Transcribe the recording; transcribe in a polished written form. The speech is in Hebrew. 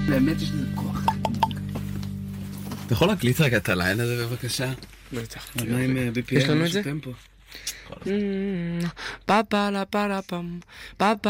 באמת יש לזה כוח. אתה יכול להקליט רגע את הליין הזה בבקשה? בטח. מה עם BPM? יש לנו את זה? טמפו. פה פה לה פה לה פם פה